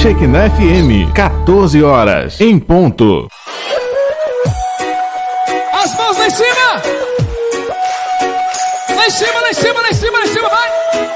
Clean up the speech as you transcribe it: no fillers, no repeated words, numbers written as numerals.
Shekinah FM, 14 horas, em ponto. As mãos lá em cima! Lá em cima, lá em cima, lá em cima, lá em cima, vai!